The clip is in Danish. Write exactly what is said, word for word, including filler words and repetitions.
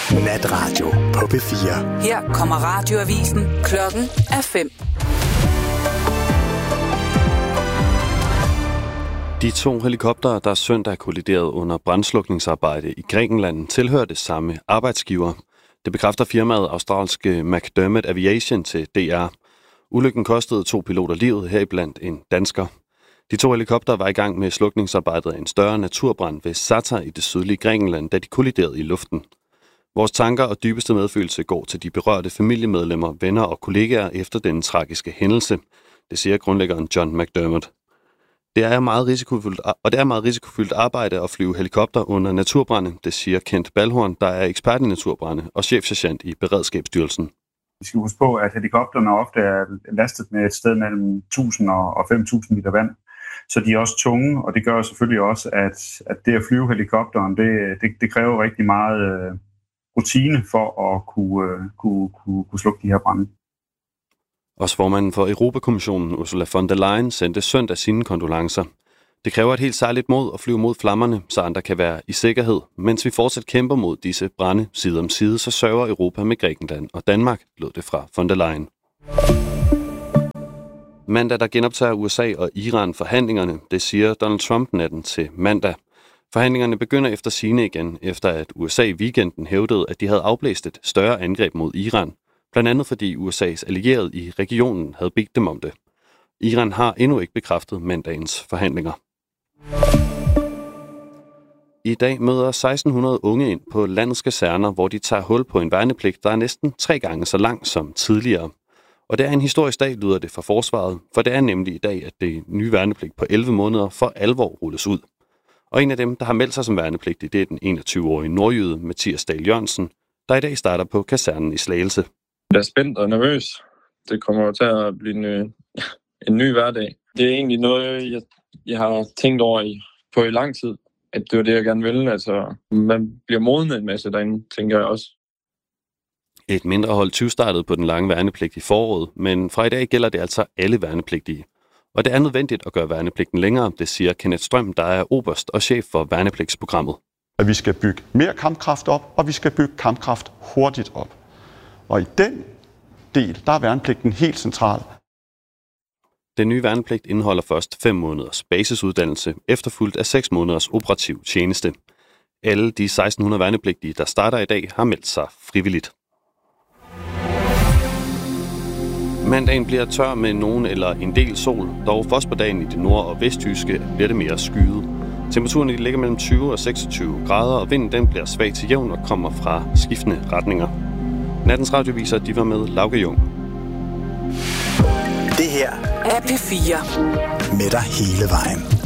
Natradio på P fire. Her kommer radioavisen. Klokken er fem. De to helikoptere, der søndag kolliderede under brandslukningsarbejde i Grækenland, tilhørte samme arbejdsgiver. Det bekræfter firmaet australske McDermott Aviation til D R. Ulykken kostede to piloter livet, heriblandt en dansker. De to helikoptere var i gang med slukningsarbejdet af en større naturbrand ved Satar i det sydlige Grækenland, da de kolliderede i luften. Vores tanker og dybeste medfølelse går til de berørte familiemedlemmer, venner og kollegaer efter den tragiske hændelse, det siger grundlæggeren John McDermott. Det er meget risikofyldt, og det er meget risikofyldt arbejde at flyve helikopter under naturbrande, det siger Kent Balhorn, der er ekspert i naturbrande og chefsergeant i Beredskabsstyrelsen. Vi skal huske på, at helikopterne ofte er lastet med et sted mellem tusind og fem tusind liter vand, så de er også tunge, og det gør selvfølgelig også, at, at det at flyve helikopteren, det, det, det kræver rigtig meget øh, rutine for at kunne, øh, kunne, kunne, kunne slukke de her brande. Også formanden for Europakommissionen, Ursula von der Leyen, sendte søndag sine kondolencer. Det kræver et helt særligt mod at flyve mod flammerne, så andre kan være i sikkerhed. Mens vi fortsat kæmper mod disse brande side om side, så sørger Europa med Grækenland og Danmark, lød det fra von der Leyen. Mandag der genoptager U S A og Iran forhandlingerne, det siger Donald Trump natten til mandag. Forhandlingerne begynder efter sigende igen, efter at U S A i weekenden hævdede, at de havde afblæst et større angreb mod Iran. Blandt andet fordi U S A's allierede i regionen havde bedt dem om det. Iran har endnu ikke bekræftet mandagens forhandlinger. I dag møder seksten hundrede unge ind på landets kaserner, hvor de tager hul på en værnepligt, der er næsten tre gange så lang som tidligere. Og det er en historisk dag, lyder det fra forsvaret, for det er nemlig i dag, at det nye værnepligt på elleve måneder for alvor rulles ud. Og en af dem, der har meldt sig som værnepligtig, det er den enogtyve-årige nordjyde Mathias Dahl Jørgensen, der i dag starter på kasernen i Slagelse. Jeg er spændt og nervøs. Det kommer til at blive en, en ny hverdag. Det er egentlig noget, jeg, jeg har tænkt over i, på i lang tid, at det var det, jeg gerne ville. Altså, man bliver modnet en masse derinde, tænker jeg også. Et mindre hold tyve-startede på den lange værnepligt i foråret, men fra i dag gælder det altså alle værnepligtige. Og det er nødvendigt at gøre værnepligten længere, det siger Kenneth Strøm, der er oberst og chef for værnepligtsprogrammet. At vi skal bygge mere kampkraft op, og vi skal bygge kampkraft hurtigt op. Og i den del, der er værnepligten helt central. Den nye værnepligt indeholder først fem måneders basisuddannelse, efterfulgt af seks måneders operativ tjeneste. Alle de seksten hundrede værnepligtige, der starter i dag, har meldt sig frivilligt. Mandagen bliver tør med nogen eller en del sol, dog først på dagen i det nord- og vestjyske bliver det mere skyet. Temperaturen ligger mellem tyve og seksogtyve grader, og vinden den bliver svag til jævn og kommer fra skiftende retninger. Nattens radioviser, de var med Lauke Jung. Det her er P fire. Med dig hele vejen.